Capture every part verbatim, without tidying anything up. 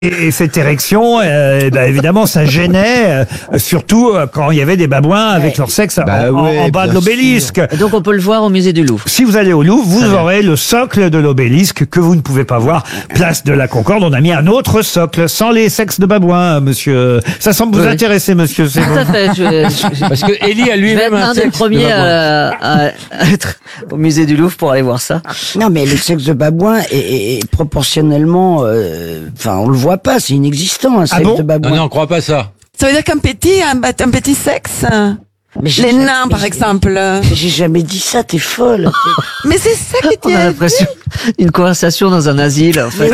Et cette érection, euh, bah, évidemment, ça gênait, euh, surtout euh, quand il y avait des babouins avec leur sexe Bah en, en- ouais, en bas de bien l'obélisque. Et donc on peut le voir au musée du Louvre. Si vous allez au Louvre, vous aurez le socle de l'obélisque que vous ne pouvez pas voir. Place de la Concorde, on a mis un autre socle sans les sexes de babouins, monsieur. Ça semble vous Oui. intéresser, monsieur. C'est Tout bon. à fait. Je, je- Parce que Ellie a je vais lui-même être un un des sexe de premiers babouin. à, à- à être au musée du Louvre pour aller voir ça. Non, mais le sexe de babouin est, est- est proportionnellement, euh, enfin, on le voit pas, c'est inexistant un Ah sexe bon de babouin. Non, non, on croit pas ça. Ça veut dire qu'un petit, un, un petit sexe, Mais j'ai les jamais- nains par mais exemple. j'ai- J'ai jamais dit ça, t'es folle. Mais c'est ça qui On a tient. l'impression d'une conversation dans un asile, en fait.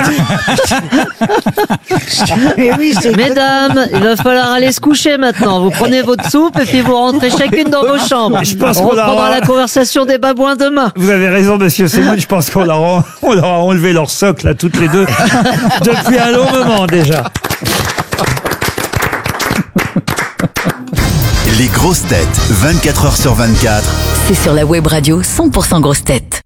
Mais oui, c'est Mesdames, il va falloir aller se coucher maintenant. Vous prenez votre soupe et puis vous rentrez chacune dans vos chambres. Je pense On qu'on reprendra aura- la conversation des babouins demain. Vous avez raison, monsieur Semoun. Je pense qu'on leur a, on leur a enlevé leur socle à toutes les deux depuis un long moment déjà. Les grosses têtes, vingt-quatre heures sur vingt-quatre. C'est sur la web radio cent pour cent grosses têtes.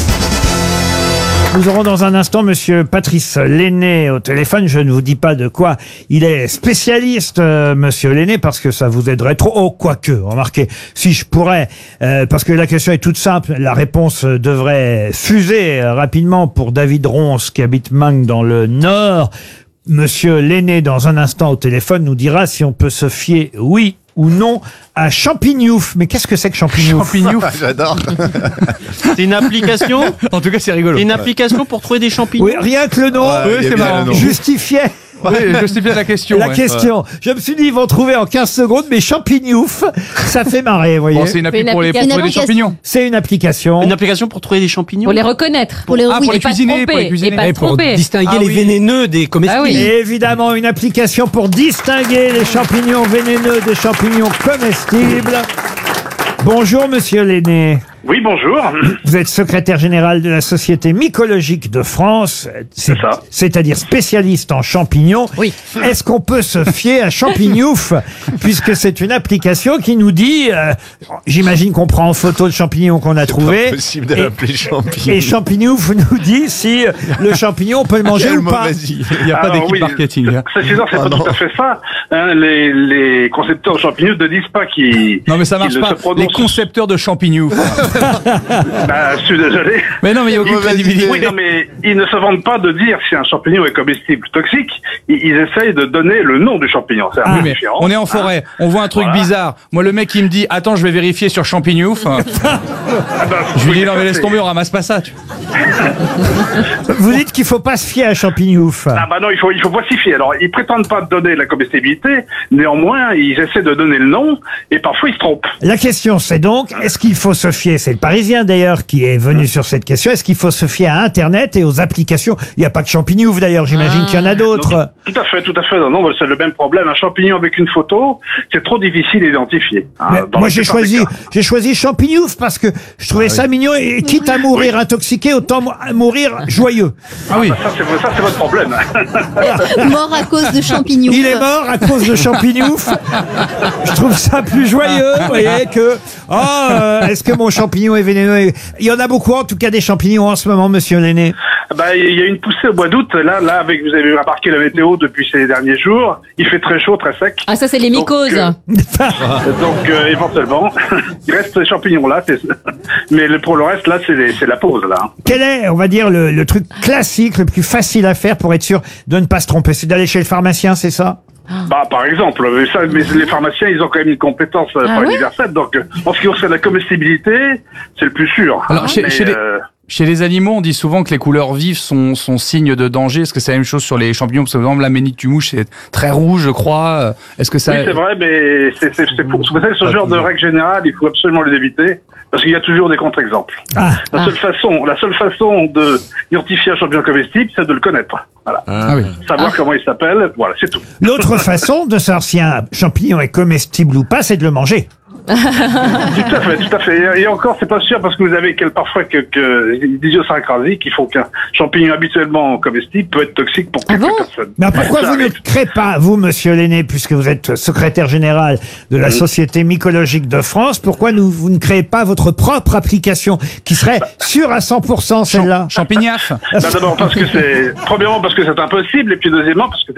Nous aurons dans un instant monsieur Patrice Lenné au téléphone. Je ne vous dis pas de quoi il est spécialiste, euh, monsieur Lenné, parce que ça vous aiderait trop. Oh, quoique, remarquez, si je pourrais, euh, parce que la question est toute simple, la réponse euh, devrait fuser euh, rapidement pour David Ronce qui habite Meung dans le Nord. Monsieur Lenné, dans un instant au téléphone, nous dira si on peut se fier, oui ou non, à Champignouf. Mais qu'est-ce que c'est que Champignouf? J'adore. C'est une application En tout cas, c'est rigolo. C'est une application pour trouver des champignons. Oui, rien que le nom Ouais, oui, c'est marrant. justifiait Oui, je sais bien la question. la ouais. question. Je me suis dit, ils vont trouver en quinze secondes, mais Champignouf, ça fait marrer, vous voyez. Bon, c'est une appli une pour les pour application. trouver des champignons. C'est une application. Une application pour trouver des champignons. Pour les reconnaître. Pour les- ah, oui, pour les les pas cuisiner, tromper, pour les cuisiner. et pas Et pour tromper. distinguer Ah les oui. vénéneux des comestibles. Ah oui. Et évidemment, une application pour distinguer les champignons vénéneux des champignons comestibles. Bonjour, monsieur Lenné. Oui, bonjour. Vous êtes secrétaire général de la Société mycologique de France. C'est ça. C'est-à-dire spécialiste en champignons. Oui. Est-ce qu'on peut se fier à Champignouf, puisque c'est une application qui nous dit, euh, j'imagine qu'on prend en photo le champignon qu'on a trouvé. Possible de Et- l'appeler champignon. Et Champignouf nous dit si le champignon on peut le manger Quelle ou pas. mauvaise idée. Il n'y a pas Alors, d'équipe oui, marketing. hein. Ça, c'est sûr, c'est Ah pas non. tout à fait ça. Hein, les, les concepteurs de champignons ne disent pas qu'ils. Non, mais ça marche qu'ils ne pas. se prononcent- Les concepteurs de champignons. Bah, je suis désolé. Mais non, mais il n'y a aucune Ils- crédibilité. Oui, non, mais ils ne se vantent pas de dire si un champignon est comestible ou toxique. Ils, ils essayent de donner le nom du champignon. C'est un Ah, Oui, peu mais différent. on est en forêt, on voit un truc Voilà. bizarre. Moi, le mec, il me dit, attends, je vais vérifier sur champignouf. Ah bah, Je lui oui, dis, non, mais ça, laisse c'est- tomber, on ramasse pas ça. tu- Vous dites qu'il faut pas se fier à Champignouf. Ah bah non, il faut, il faut classifier. Alors, ils prétendent pas donner la comestibilité, néanmoins, ils essaient de donner le nom, et parfois ils se trompent. La question c'est donc, est-ce qu'il faut se fier, c'est le Parisien d'ailleurs qui est venu sur cette question, est-ce qu'il faut se fier à Internet et aux applications? Il n'y a pas que Champignouf d'ailleurs, j'imagine qu'il y en a d'autres. Non, tout à fait, tout à fait. Non, non, c'est le même problème. Un champignon avec une photo, c'est trop difficile à identifier. hein, Mais dans moi la j'ai plupart des choisi, cas. j'ai choisi Champignouf parce que je trouvais ça mignon et quitte à mourir intoxiqué, autant mo- mourir joyeux. Ah oui. Ça, c'est, ça, c'est votre problème. Mort à cause de champignons. Il est mort à cause de Champignouf. Je trouve ça plus joyeux, vous voyez, que oh, euh, est-ce que mon champignon est vénéneux? Il y en a beaucoup en tout cas des champignons en ce moment, monsieur Lenné. Bah, il y a une poussée au mois d'août. Là, là, avec, vous avez remarqué la météo depuis ces derniers jours. Il fait très chaud, très sec. Ah, ça, c'est les Donc, mycoses. euh, Donc, euh, éventuellement, il reste ces champignons là. C'est... Mais le- pour le reste, là, c'est, les- c'est la pause, là. Quel est, on va dire, le, le truc classique, le plus facile à faire pour être sûr de ne pas se tromper? C'est d'aller chez le pharmacien, c'est ça? Bah, par exemple, mais ça, mais les pharmaciens, ils ont quand même une compétence euh, Ah pas ouais universelle. Donc, euh, en ce qui concerne la comestibilité, c'est le plus sûr. Alors, hein, chez- mais, chez les- euh, Chez les animaux, on dit souvent que les couleurs vives sont, sont signes de danger. Est-ce que c'est la même chose sur les champignons? Parce que, par exemple, la ménite du mouche, c'est très rouge, je crois. Est-ce que ça... Oui, c'est vrai, mais c'est, c'est, c'est pour, vous savez, ce Pas genre de toujours. règle générale, il faut absolument les éviter, parce qu'il y a toujours des contre-exemples. Ah. La seule façon, la seule façon de identifier un champignon comestible, c'est de le connaître. Voilà. Ah oui. Savoir comment il s'appelle, voilà, c'est tout. L'autre façon de savoir si un champignon est comestible ou pas, c'est de le manger. Tout à fait, tout à fait. Et encore, c'est pas sûr parce que vous avez quel- parfois quelques idiosyncrasies qui font qu'un champignon habituellement comestible peut être toxique pour quelques bon personnes. Mais pourquoi Ça vous ne arrive. créez pas, vous, monsieur Lenné, puisque vous êtes secrétaire général de la Société mycologique de France, pourquoi nous, vous ne créez pas votre propre application qui serait sûre à cent pour cent celle-là? Champignaf. Ben, d'abord parce que c'est, premièrement parce que c'est impossible et puis deuxièmement parce que